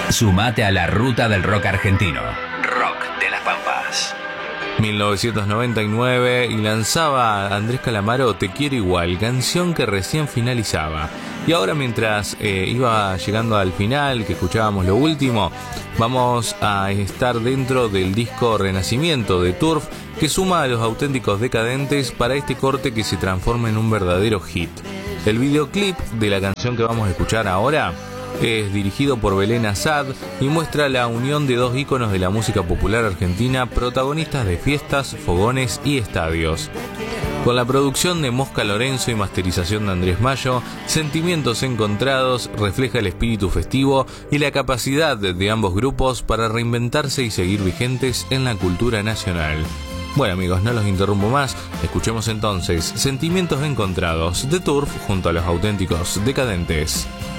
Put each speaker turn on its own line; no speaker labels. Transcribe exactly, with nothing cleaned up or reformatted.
Sumate a la ruta del rock argentino. Rock de las Pampas.
mil novecientos noventa y nueve y lanzaba Andrés Calamaro Te quiero igual, canción que recién finalizaba. Y ahora mientras eh, iba llegando al final, que escuchábamos lo último, vamos a estar dentro del disco Renacimiento de Turf, que suma a Los Auténticos Decadentes para este corte que se transforma en un verdadero hit. El videoclip de la canción que vamos a escuchar ahora es dirigido por Belén Azad y muestra la unión de dos íconos de la música popular argentina, protagonistas de fiestas, fogones y estadios. Con la producción de Mosca Lorenzo y masterización de Andrés Mayo, Sentimientos Encontrados refleja el espíritu festivo y la capacidad de ambos grupos para reinventarse y seguir vigentes en la cultura nacional. Bueno amigos, no los interrumpo más, escuchemos entonces Sentimientos Encontrados de Turf junto a Los Auténticos Decadentes.